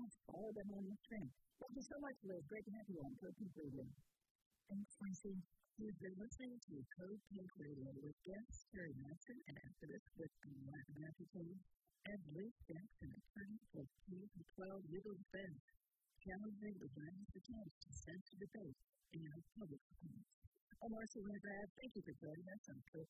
Yes, follow them on the stream. Thank you so much, Liz. Great to have you on Code Pink Radio. Thanks, Lacey. You've been listening to Code Pink Radio with guests Terry Madsen, an activist with the Latin American team, and Liz Banks, an attorney for K-12 legal defense, challenging the Zionist attempts to censor debate in public schools. I'm Marcy Winograd. Thank you for joining us on Code